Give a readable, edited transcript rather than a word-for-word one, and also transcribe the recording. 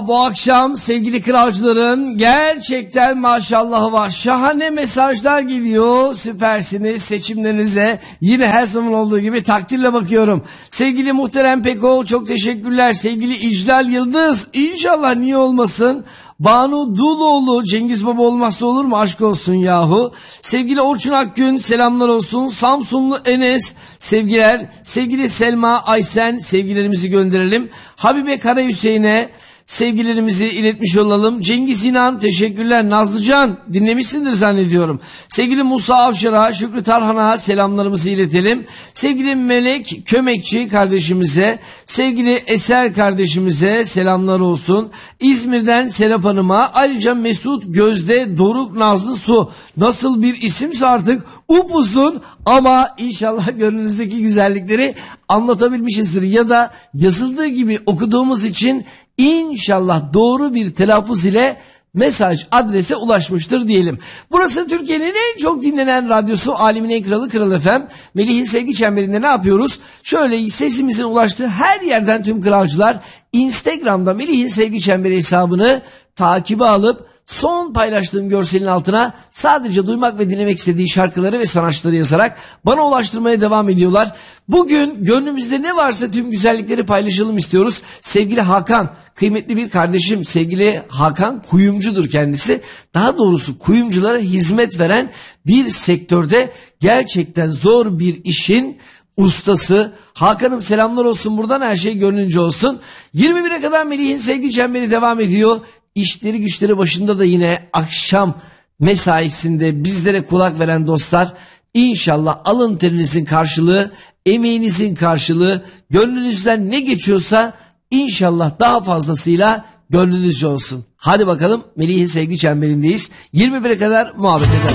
Bu akşam sevgili kralcıların gerçekten maşallahı var. Şahane mesajlar geliyor. Süpersiniz. Seçimlerinize yine her zaman olduğu gibi takdirle bakıyorum. Sevgili Muhterem Pekol çok teşekkürler. Sevgili İclal Yıldız inşallah niye olmasın. Banu Duloğlu Cengiz Baba olmazsa olur mu? Aşk olsun yahu. Sevgili Orçun Akgün selamlar olsun. Samsunlu Enes sevgiler. Sevgili Selma Aysen sevgilerimizi gönderelim. Habibe Kara Hüseyin'e sevgilerimizi iletmiş olalım. Cengiz İnan teşekkürler. Nazlıcan dinlemişsindir zannediyorum. Sevgili Musa Avşar'a, Şükrü Tarhan'a selamlarımızı iletelim. Sevgili Melek Kömekçi kardeşimize, sevgili Eser kardeşimize selamlar olsun. İzmir'den Serap Hanım'a, ayrıca Mesut Gözde Doruk Nazlı Su. Nasıl bir isimse artık upuzun ama inşallah gönlünüzdeki güzellikleri anlatabilmişizdir. Ya da yazıldığı gibi okuduğumuz için İnşallah doğru bir telaffuz ile mesaj adrese ulaşmıştır diyelim. Burası Türkiye'nin en çok dinlenen radyosu, Alemin en kralı Kral FM. Melih'in sevgi çemberinde ne yapıyoruz? Şöyle sesimizin ulaştığı her yerden tüm kralcılar Instagram'da Melih'in sevgi çemberi hesabını takibe alıp son paylaştığım görselin altına sadece duymak ve dinlemek istediği şarkıları ve sanatçıları yazarak bana ulaştırmaya devam ediyorlar. Bugün gönlümüzde ne varsa tüm güzellikleri paylaşalım istiyoruz. Sevgili Hakan, kıymetli bir kardeşim, sevgili Hakan kuyumcudur kendisi. Daha doğrusu kuyumculara hizmet veren bir sektörde gerçekten zor bir işin ustası. Hakan'ım selamlar olsun, buradan her şey gönlünce olsun. 21'e kadar Melih'in sevgi çemberi devam ediyor. İşleri güçleri başında da yine akşam mesaisinde bizlere kulak veren dostlar, İnşallah alın terinizin karşılığı, emeğinizin karşılığı, gönlünüzden ne geçiyorsa İnşallah daha fazlasıyla gönlünüzce olsun. Hadi bakalım, Melih'in sevgi çemberindeyiz. 21'e kadar muhabbet edelim.